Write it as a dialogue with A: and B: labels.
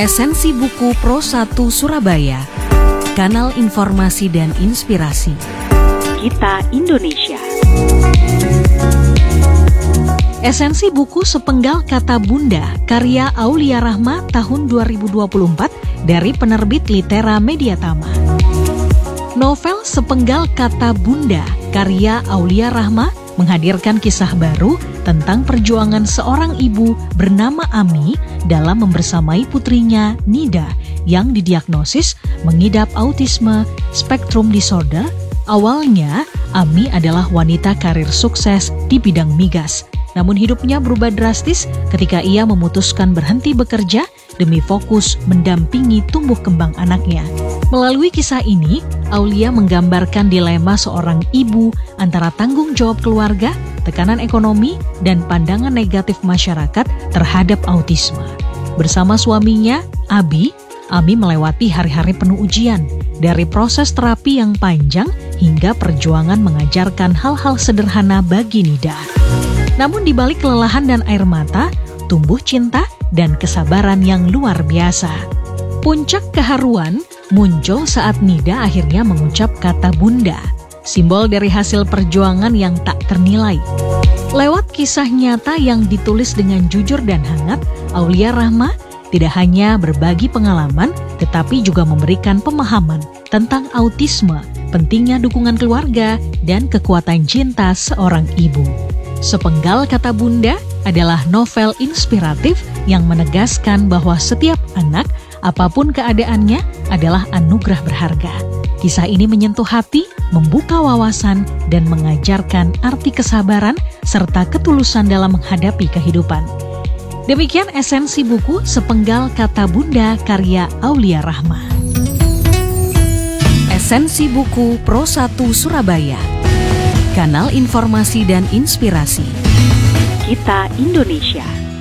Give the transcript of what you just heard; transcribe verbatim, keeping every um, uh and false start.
A: Esensi Buku Pro satu Surabaya, kanal informasi dan inspirasi. Kita Indonesia. Esensi buku Sepenggal Kata Bunda, karya Aulia Rahma tahun dua ribu dua puluh empat dari penerbit Litera Mediatama. Novel Sepenggal Kata Bunda, karya Aulia Rahma menghadirkan kisah baru tentang perjuangan seorang ibu bernama Ami dalam membersamai putrinya Nida yang didiagnosis mengidap autisme spektrum disorder. Awalnya, Ami adalah wanita karir sukses di bidang migas. Namun hidupnya berubah drastis ketika ia memutuskan berhenti bekerja demi fokus mendampingi tumbuh kembang anaknya. Melalui kisah ini, Aulia menggambarkan dilema seorang ibu antara tanggung jawab keluarga, tekanan ekonomi, dan pandangan negatif masyarakat terhadap autisme. Bersama suaminya, Abi, Ami melewati hari-hari penuh ujian, dari proses terapi yang panjang hingga perjuangan mengajarkan hal-hal sederhana bagi Nida. Namun di balik kelelahan dan air mata, tumbuh cinta dan kesabaran yang luar biasa. Puncak keharuan muncul saat Nida akhirnya mengucap kata bunda, simbol dari hasil perjuangan yang tak ternilai. Lewat kisah nyata yang ditulis dengan jujur dan hangat, Aulia Rahma tidak hanya berbagi pengalaman, tetapi juga memberikan pemahaman tentang autisme, pentingnya dukungan keluarga, dan kekuatan cinta seorang ibu. Sepenggal Kata Bunda adalah novel inspiratif yang menegaskan bahwa setiap anak, apapun keadaannya, adalah anugerah berharga. Kisah ini menyentuh hati, membuka wawasan, dan mengajarkan arti kesabaran serta ketulusan dalam menghadapi kehidupan. Demikian esensi buku Sepenggal Kata Bunda karya Aulia Rahma. Esensi Buku Pro satu Surabaya, kanal informasi dan inspirasi. Kita Indonesia.